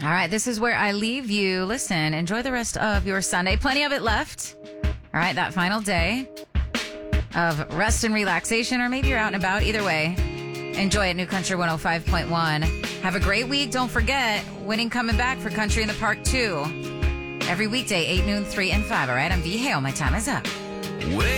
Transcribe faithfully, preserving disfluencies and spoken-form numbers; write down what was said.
All right, this is where I leave you. Listen, enjoy the rest of your Sunday. Plenty of it left. All right, that final day of rest and relaxation, or maybe you're out and about. Either way, enjoy it. New Country one oh five point one. Have a great week. Don't forget, Winning coming back for Country in the Park two. Every weekday, eight, noon, three, and five. All right, I'm V. Hale. My time is up. Wait.